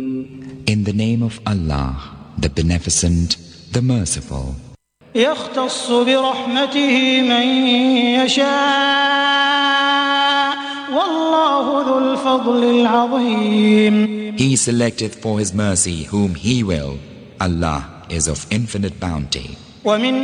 In the name of Allah, the Beneficent, the Merciful. يختص برحمته من يشاء والله ذو الفضل العظيم. He selecteth for His mercy whom He will. Allah is of infinite bounty. ومن